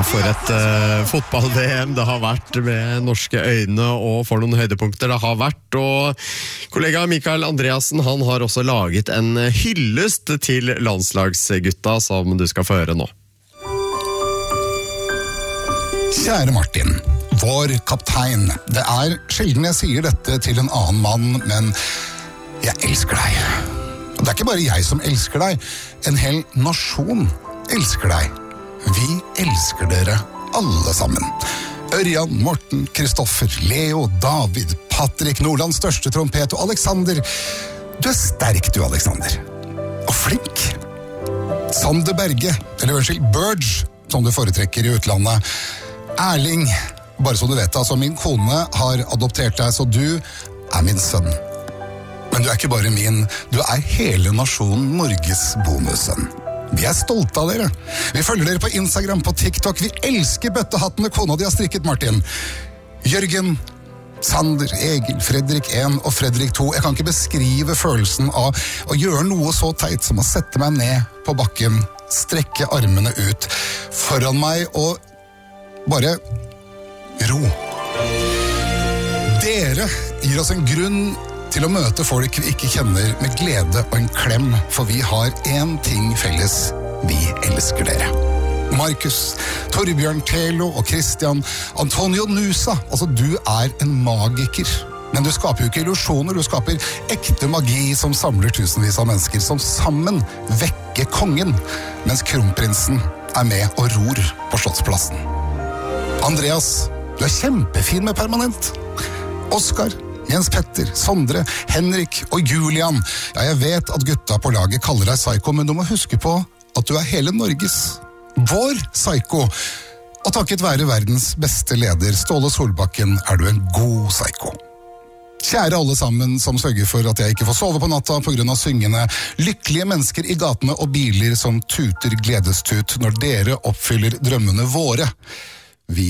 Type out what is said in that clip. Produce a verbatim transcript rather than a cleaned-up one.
for et uh, fotball-V M det har vært med norske øyne, og for noen høydepunkter det har vært. Og kollega Mikael Andreassen, han har også laget en hyllest til landslagsgutta som du skal få høre nå. Kjære Martin, vår kaptein. Det er sjelden jeg sier dette til en annen mann, men jeg elsker deg. Og det er ikke bare jeg som elsker deg, en hel nasjon elsker deg. Vi elsker dere alle sammen. Ørjan, Morten, Kristoffer, Leo, David, Patrick, Nordlands største trompet og Alexander. Du er sterk du, Alexander. Og flink. Sander Berge, eller unnskyld, Burge, som du foretrekker i utlandet. Erling, bare så du vet, altså min kone har adoptert deg, så du er min sønn. Men du er ikke bare min, du er hele nasjonen Norges bonussønn. Vi er stolte av dere. Vi følger dere på Instagram, på TikTok. Vi elsker bøttehattene kona de har strikket, Martin. Jørgen, Sander, Egil, Fredrik en og Fredrik to. Jeg kan ikke beskrive følelsen av å gjøre noe så teit som å sette meg ned på bakken, strekke armene ut foran meg og bare ro. Dere gir oss en grunn til å møte folk vi ikke kjenner med glede og en klem, for vi har en ting felles. Vi elsker dere. Markus, Torbjørn, Telo og Christian, Antonio Nusa, altså du er en magiker. Men du skaper jo ikke illusjoner, du skaper ekte magi som samler tusenvis av mennesker, som sammen vekker kongen, mens kronprinsen er med og ror på Slottsplassen. Andreas, du er kjempefin med permanent. Oskar, Jens Petter, Sondre, Henrik og Julian. Ja, jeg vet at gutta på laget kaller deg psyko, men du må huske på at du er hele Norges. Vår psyko. Og takket være verdens beste leder, Ståle Solbakken, er du en god psyko. Kjære alle sammen som sørger for at jeg ikke får sove på natta på grunn av syngende, lykkelige mennesker i gatene og biler som tuter gledestut når dere oppfyller drømmene våre.